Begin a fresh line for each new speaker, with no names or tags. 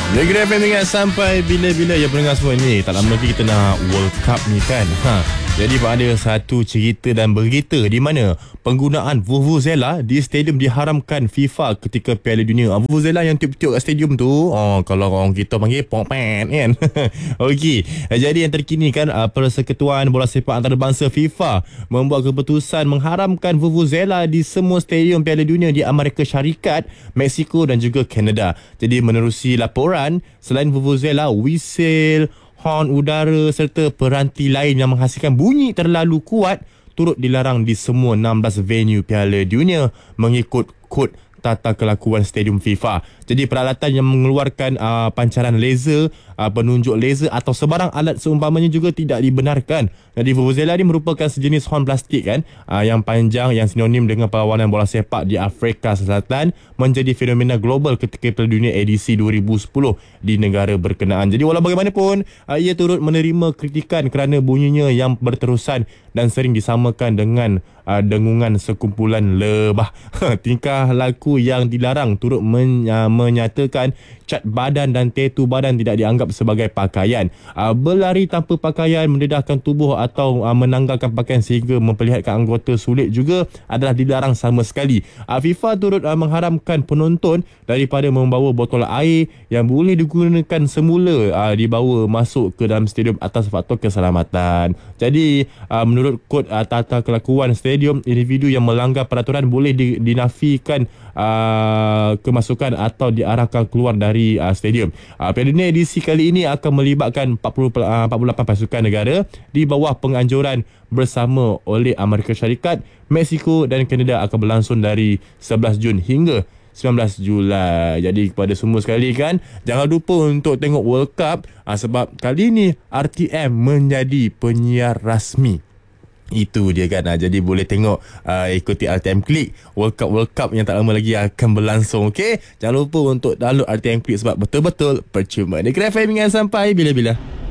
Negeri FM ingat sampai bila-bila ya pendengar semua ni. Tak lama lagi kita nak World Cup ni kan. Jadi ada satu cerita dan berita di mana penggunaan vuvuzela di stadium diharamkan FIFA ketika Piala Dunia. Vuvuzela yang tiup-tiup kat stadium tu, kalau orang kita panggil pop-pan kan. Okey. Jadi yang terkini kan, Persekutuan Bola Sepak Antarabangsa FIFA membuat keputusan mengharamkan vuvuzela di semua stadium Piala Dunia di Amerika Syarikat, Mexico dan juga Kanada. Jadi menerusi laporan, selain vuvuzela, whistle, horn udara serta peranti lain yang menghasilkan bunyi terlalu kuat turut dilarang di semua 16 venue Piala Dunia mengikut kod tata kelakuan stadium FIFA. Jadi peralatan yang mengeluarkan pancaran laser, penunjuk laser atau sebarang alat seumpamanya juga tidak dibenarkan. Jadi vuvuzela ni merupakan sejenis horn plastik kan, yang panjang yang sinonim dengan perlawanan bola sepak di Afrika Selatan, menjadi fenomena global ketika Piala Dunia edisi 2010 di negara berkenaan. Jadi walau bagaimanapun, ia turut menerima kritikan kerana bunyinya yang berterusan dan sering disamakan dengan dengungan sekumpulan lebah. Tingkah laku yang dilarang turut menyatakan cat badan dan tatu badan tidak dianggap sebagai pakaian. Berlari tanpa pakaian, mendedahkan tubuh atau menanggalkan pakaian sehingga memperlihatkan anggota sulit juga adalah dilarang sama sekali. FIFA turut mengharamkan penonton daripada membawa botol air yang boleh digunakan semula dibawa masuk ke dalam stadium atas faktor keselamatan. Jadi menurut kod tata kelakuan stadium, individu yang melanggar peraturan boleh dinafikan kemasukan atau diarahkan keluar dari stadium. Piala Dunia edisi kali ini akan melibatkan 48 pasukan negara di bawah penganjuran bersama oleh Amerika Syarikat, Mexico dan Kanada akan berlangsung dari 11 Jun hingga 19 Julai. Jadi kepada semua sekali kan, jangan lupa untuk tengok World Cup, sebab kali ni RTM menjadi penyiar rasmi. Itu dia kan. Jadi boleh tengok, ikuti RTM Klik World Cup yang tak lama lagi akan berlangsung. Okey, jangan lupa untuk download RTM Klik sebab betul-betul percuma. Negeri FM ingat sampai bila-bila.